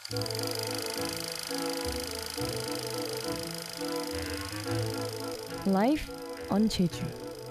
Life on Jeju.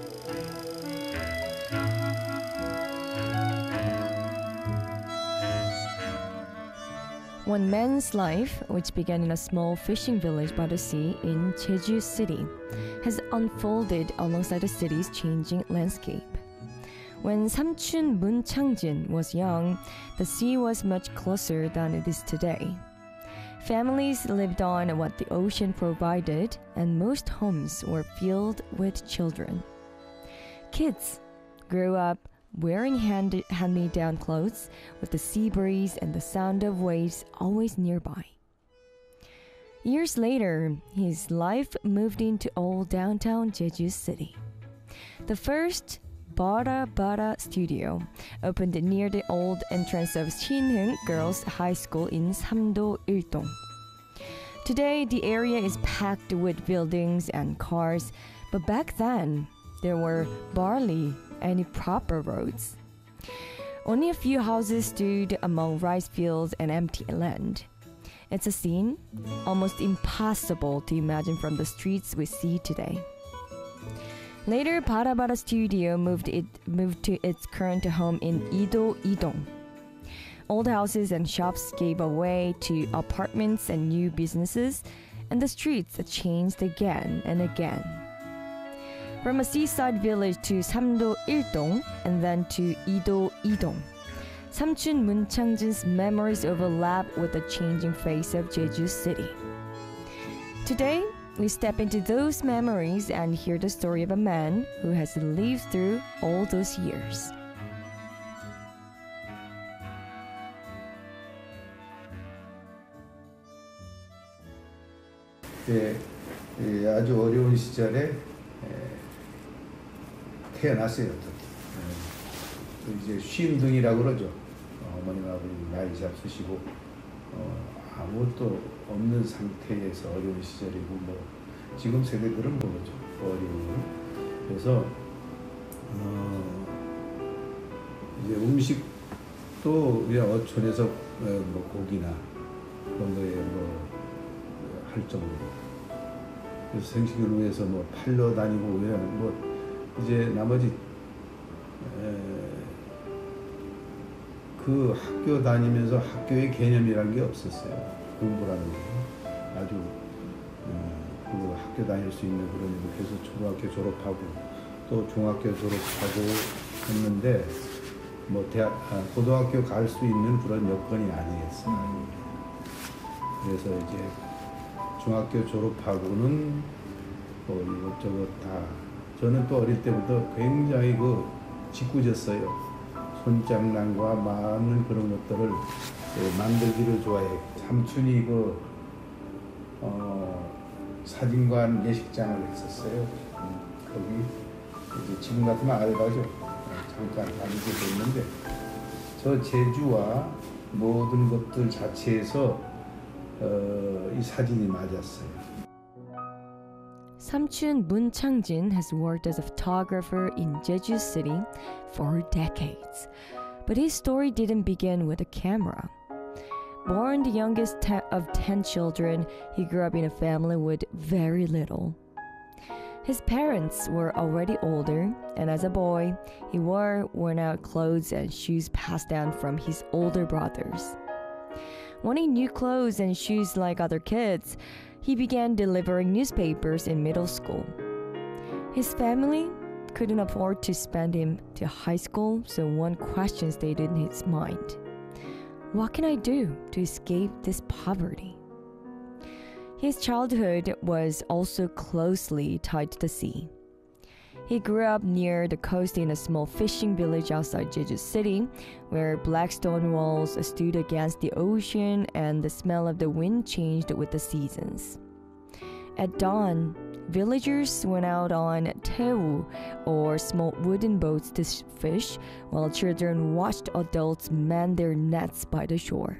One man's life, which began in a small fishing village by the sea in Jeju City, has unfolded alongside the city's changing landscape. When Samchun Moon Changjin was young, the sea was much closer than it is today. Families lived on what the ocean provided, and most homes were filled with children. Kids grew up wearing hand-me-down clothes with the sea breeze and the sound of waves always nearby. Years later, his life moved into old downtown Jeju City. The first Bara Bara Studio opened near the old entrance of Shinheung Girls High School in Samdo Ildong. Today, the area is packed with buildings and cars, but back then, there were barely any proper roads. Only a few houses stood among rice fields and empty land. It's a scene almost impossible to imagine from the streets we see today. Later, Bara Bara Studio moved to its current home in Ido Idong. Old houses and shops gave way to apartments and new businesses, and the streets changed again and again. From a seaside village to Samdo Ildong and then to Ido Idong, Samchun Moon Changjin's memories overlap with the changing face of Jeju City. Today, we step into those memories and hear the story of a man who has lived through all those years. 예, 아주 어려운 시절에 태어났어요. 이제 쉼둥이라고 그러죠. 어머님 아버님 나이 잡수시고 아무것도 없는 상태에서 어려운 시절이고 뭐 지금 세대들은 모르죠. 어려운. 그래서 이제 음식도 그냥 어촌에서 뭐 고기나 그런 거에 뭐 할 정도로. 그래서 생식을 위해서 뭐 팔러 다니고 그냥 뭐 이제 나머지 그 학교 다니면서 학교의 개념이라는 게 없었어요. 공부라는 게 아주 그 학교 다닐 수 있는 그런 그래서 초등학교 졸업하고 또 중학교 졸업하고 했는데 뭐 고등학교 갈 수 있는 그런 여건이 아니겠어요. 그래서 이제 중학교 졸업하고는 뭐 이것저것 다 저는 또 어릴 때부터 굉장히 그 짓궂었어요. 손장난과 많은 그런 것들을 만들기를 좋아해. 삼촌이 그 사진관 예식장을 했었어요. 거기 이제 지금 같으면 알바죠. 잠깐 다니게 됐는데 저 제주와 모든 것들 자체에서 이 사진이 맞았어요. Samchun Moon Changjin has worked as a photographer in Jeju City for decades. But his story didn't begin with a camera. Born the youngest of 10 children, he grew up in a family with very little. His parents were already older, and as a boy, he wore worn-out clothes and shoes passed down from his older brothers. Wanting new clothes and shoes like other kids, he began delivering newspapers in middle school. His family couldn't afford to send him to high school, so one question stayed in his mind. What can I do to escape this poverty? His childhood was also closely tied to the sea. He grew up near the coast in a small fishing village outside Jeju City, where black stone walls stood against the ocean and the smell of the wind changed with the seasons. At dawn, villagers went out on tewu, or small wooden boats, to fish, while children watched adults man their nets by the shore.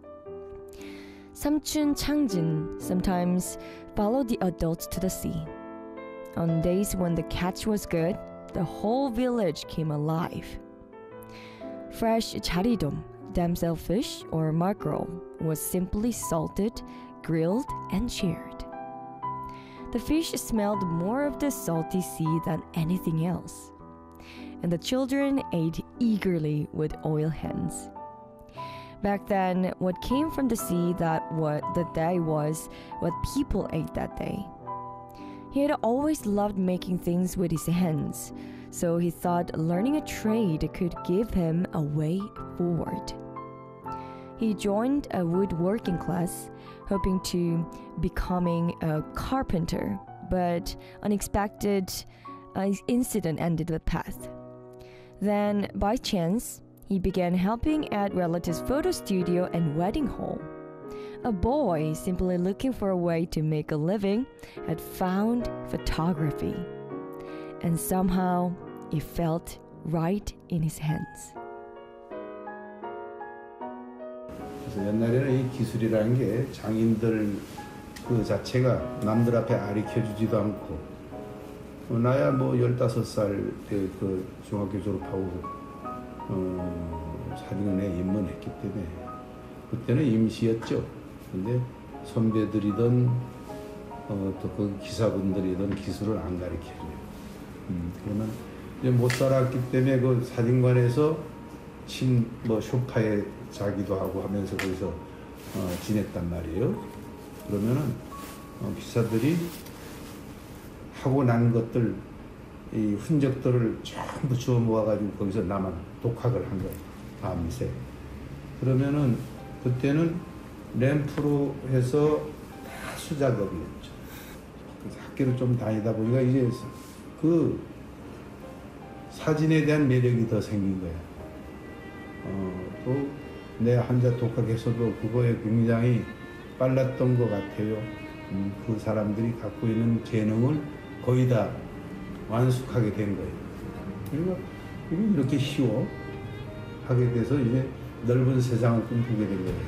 Samchun Changjin sometimes followed the adults to the sea. On days when the catch was good, the whole village came alive. Fresh charidom, damsel fish or mackerel was simply salted, grilled, and shared. The fish smelled more of the salty sea than anything else, and the children ate eagerly with oil hands. Back then, what came from the sea that day was what people ate that day. He had always loved making things with his hands, so he thought learning a trade could give him a way forward. He joined a woodworking class, hoping to becoming a carpenter, but unexpected incident ended the path. Then, by chance, he began helping at relatives' photo studio and wedding hall. A boy simply looking for a way to make a living had found photography, and somehow it felt right in his hands. 그래서 옛날에는 이 기술이라는 게 장인들 그 자체가 남들 앞에 가르쳐주지도 않고 나야 뭐 15살 때 그 중학교 졸업하고 사진관에 입문했기 때문에 그때는 임시였죠. 근데 선배들이든 또 그 기사분들이든 기술을 안 가르쳐줘요. 그러면 이제 못 살았기 때문에 그 사진관에서 뭐 소파에 자기도 하고 하면서 거기서 지냈단 말이에요. 그러면은 기사들이 하고 난 것들 이 흔적들을 전부 주워 모아가지고 거기서 나만 독학을 한 거예요. 밤새. 그러면은 그때는 램프로 해서 다 수작업이었죠. 그래서 학교를 좀 다니다 보니까 이제 그 사진에 대한 매력이 더 생긴 거야. 또 내 혼자 독학해서도 그거에 굉장히 빨랐던 것 같아요. 그 사람들이 갖고 있는 재능을 거의 다 완숙하게 된 거예요. 그리고 이렇게 쉬워 하게 돼서 이제 넓은 세상을 꿈꾸게 된 거예요.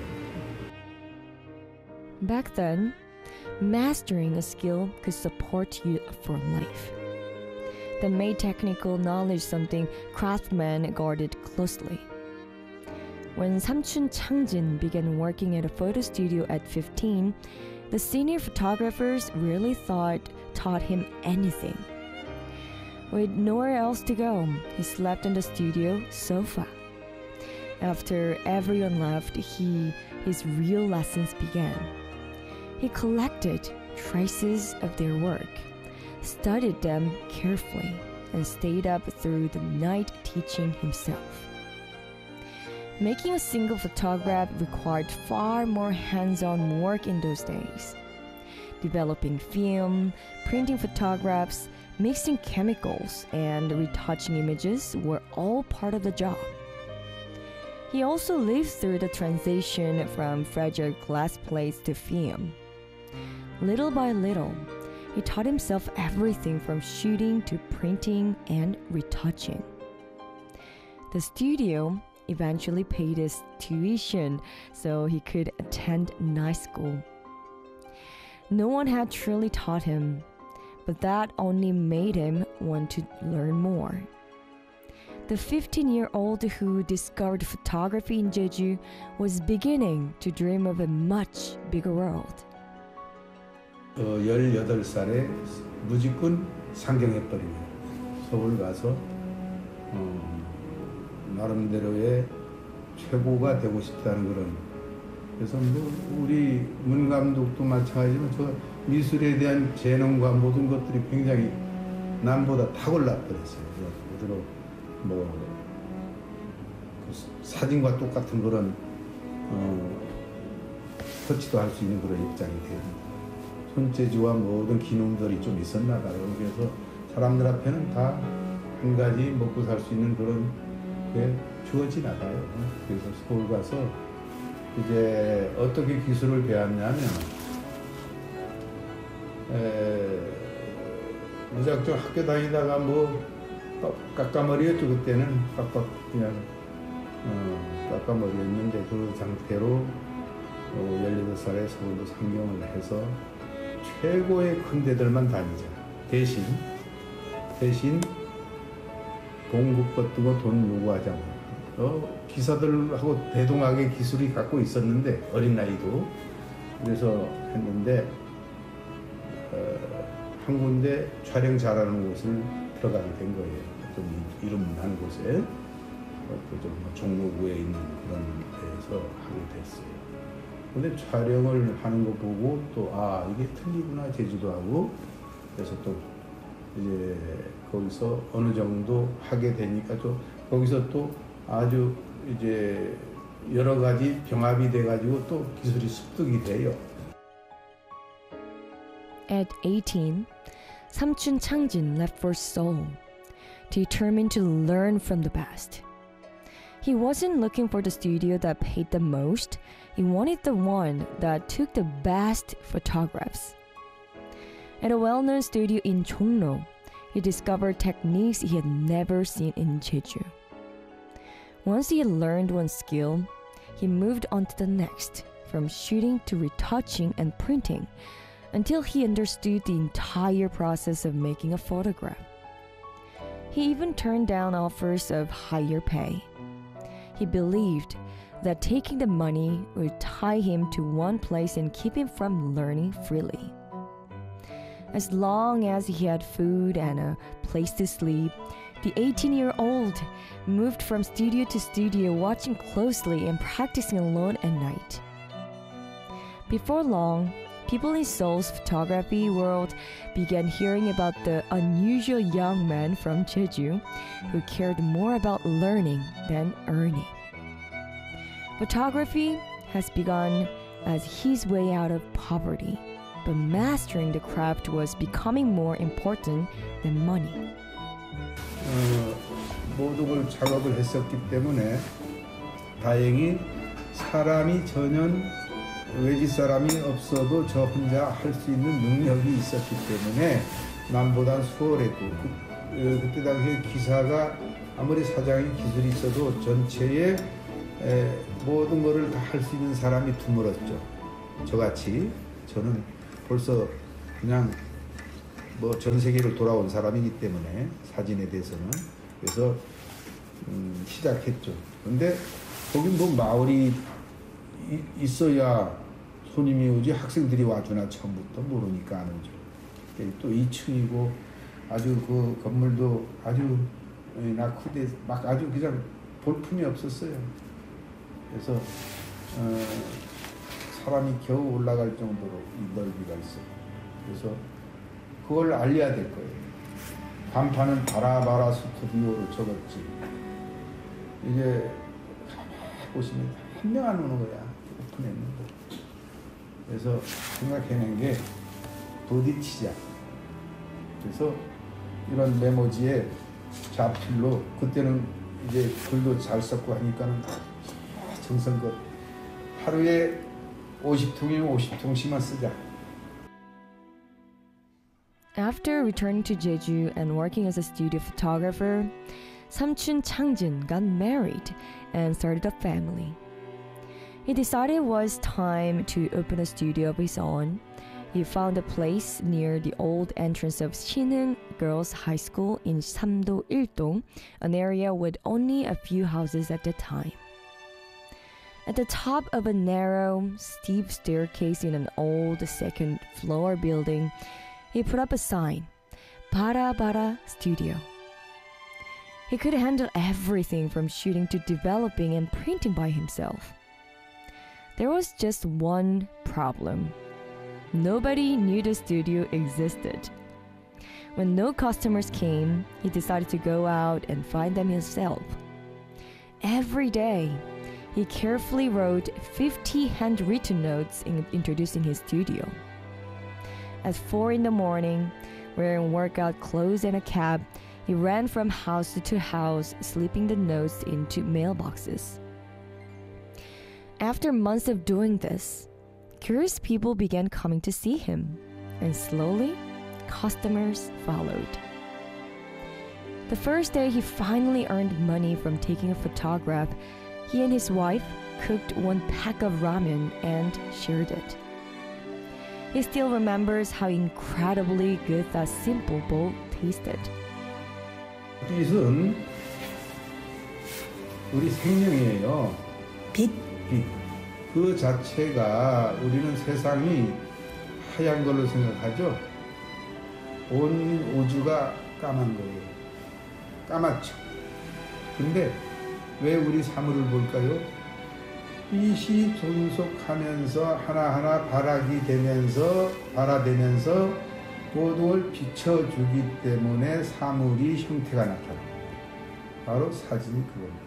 Back then, mastering a skill could support you for life. That made technical knowledge something craftsmen guarded closely. When Samchun Changjin began working at a photo studio at 15, the senior photographers rarely taught him anything. With nowhere else to go, he slept on the studio sofa. After everyone left, his real lessons began. He collected traces of their work, studied them carefully, and stayed up through the night teaching himself. Making a single photograph required far more hands-on work in those days. Developing film, printing photographs, mixing chemicals, and retouching images were all part of the job. He also lived through the transition from fragile glass plates to film. Little by little, he taught himself everything from shooting to printing and retouching. The studio eventually paid his tuition so he could attend night school. No one had truly taught him, but that only made him want to learn more. The 15-year-old who discovered photography in Jeju was beginning to dream of a much bigger world. 18살에 무직군 상경해버립니다. 서울 가서 나름대로의 최고가 되고 싶다는 그런. 그래서 뭐 우리 문 감독도 마찬가지지만 저 미술에 대한 재능과 모든 것들이 굉장히 남보다 탁월랐더랬어요. 그대로 뭐 그 사진과 똑같은 그런 터치도 할 수 있는 그런 입장이 돼요. 손재주와 모든 기능들이 좀 있었나 봐요. 그래서 사람들 앞에는 다 한 가지 먹고 살 수 있는 그런 게 주어지나 봐요. 그래서 서울 가서 이제 어떻게 기술을 배웠냐면 무작정 학교 다니다가 뭐 깎아머리였죠. 그때는 빡빡 그냥 깎아머리였는데 그 상태로 18살에 서울도 상경을 해서 최고의 큰 데들만 다니자. 대신 동국 같은 거 돈 요구하자. 기사들하고 대동하게 기술이 갖고 있었는데 어린 나이도 그래서 했는데 한 군데 촬영 잘하는 곳을 들어가게 된 거예요. 어떤 이름난 곳에 종로구에 있는 그런 데에서 하게 됐어요. 근데 촬영을 하는 거 보고 또 이게 틀리구나 제주도하고 그래서 또 이제 거기서 어느 정도 하게 되니까 또 거기서 또 아주 이제 여러 가지 병합이 돼가지고 또 기술이 습득이 돼요. At 18, 삼촌 창진 left for Seoul, determined to learn from the best. He wasn't looking for the studio that paid the most. He wanted the one that took the best photographs. At a well-known studio in Jongno, he discovered techniques he had never seen in Jeju. Once he had learned one skill, he moved on to the next, from shooting to retouching and printing, until he understood the entire process of making a photograph. He even turned down offers of higher pay. He believed that taking the money would tie him to one place and keep him from learning freely. As long as he had food and a place to sleep, the 18-year-old moved from studio to studio, watching closely and practicing alone at night. Before long, people in Seoul's photography world began hearing about the unusual young man from Jeju who cared more about learning than earning. Photography has begun as his way out of poverty, but mastering the craft was becoming more important than money. 모든 걸 작업을 했었기 때문에 다행히 사람이 전혀 외지 사람이 없어도 저 혼자 할 수 있는 능력이 있었기 때문에 남보단 수월했고 그때 당시에 기사가 아무리 사장의 기술이 있어도 전체에 모든 것을 다 할 수 있는 사람이 드물었죠. 저같이 저는 벌써 그냥 뭐 전 세계를 돌아온 사람이기 때문에 사진에 대해서는 그래서 시작했죠. 근데 거긴 뭐 마을이 있어야 손님이 오지 학생들이 와주나 처음부터 모르니까 안 오죠. 또 2층이고 아주 그 건물도 아주 낙후돼 막 아주 그냥 볼품이 없었어요. 그래서 사람이 겨우 올라갈 정도로 이 넓이가 있어요. 그래서 그걸 알려야 될 거예요. 간판은 바라바라 스튜디오로 적었지. 이게 가만히 보시면 한 명 안 오는 거야. 오픈했는데. 그래서 생각해낸 게 부딪히자. 그래서 이런 메모지에 자필로 그때는 이제 글도 잘 썼고 하니까는 정성껏 하루에 50통이면 50통씩만 쓰자. After returning to Jeju and working as a studio photographer, 삼촌 창진 got married and started a family. He decided it was time to open a studio of his own. He found a place near the old entrance of Sinheung Girls High School in Samdo Ildong, an area with only a few houses at the time. At the top of a narrow, steep staircase in an old second-floor building, he put up a sign, Bara Bara Studio. He could handle everything from shooting to developing and printing by himself. There was just one problem. Nobody knew the studio existed. When no customers came, he decided to go out and find them himself. Every day, he carefully wrote 50 handwritten notes introducing his studio. At 4 in the morning, wearing workout clothes and a cap, he ran from house to house, slipping the notes into mailboxes. After months of doing this, curious people began coming to see him, and slowly, customers followed. The first day he finally earned money from taking a photograph, he and his wife cooked 1 pack of ramen and shared it. He still remembers how incredibly good that simple bowl tasted. 빛은 우리 생명이에요. 빛. 빛. 그 자체가 우리는 세상이 하얀 걸로 생각하죠. 온 우주가 까만 거예요. 까맣죠. 근데 왜 우리 사물을 볼까요? 빛이 존속하면서 하나하나 발화되면서 모든 걸 비춰주기 때문에 사물이 형태가 나타납니다. 바로 사진이 그겁니다.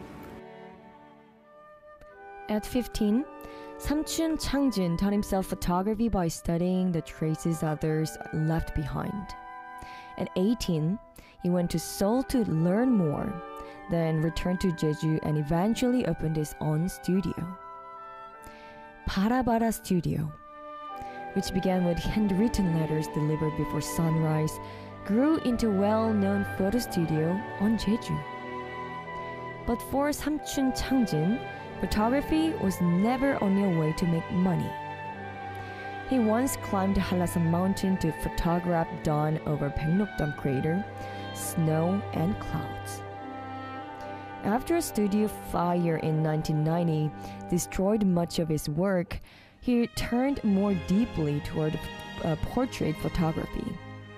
At 15, Samchun Changjin taught himself photography by studying the traces others left behind. At 18, he went to Seoul to learn more, then returned to Jeju and eventually opened his own studio. Parabara Studio, which began with handwritten letters delivered before sunrise, grew into a well-known photo studio on Jeju. But for Samchun Changjin, photography was never only a way to make money. He once climbed Hallasan Mountain to photograph dawn over Baeknokdam crater, snow and clouds. After a studio fire in 1990 destroyed much of his work, he turned more deeply toward portrait photography.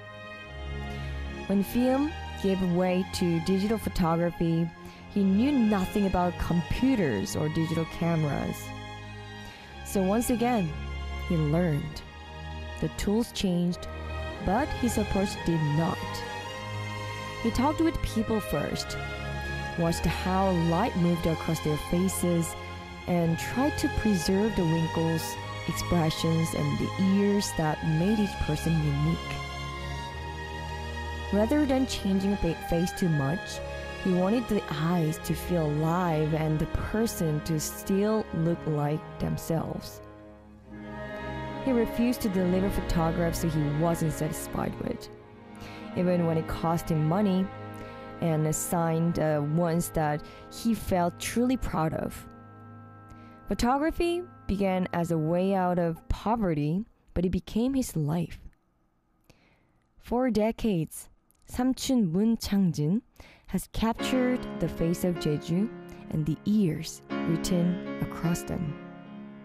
When film gave way to digital photography, he knew nothing about computers or digital cameras. So once again, he learned. The tools changed, but his approach did not. He talked with people first, watched how light moved across their faces, and tried to preserve the wrinkles, expressions, and the ears that made each person unique. Rather than changing a face too much, he wanted the eyes to feel alive and the person to still look like themselves. He refused to deliver photographs that he wasn't satisfied with, even when it cost him money, and signed ones that he felt truly proud of. Photography began as a way out of poverty, but it became his life. For decades, Samchun Moon-changjin has captured the face of Jeju and the years written across them.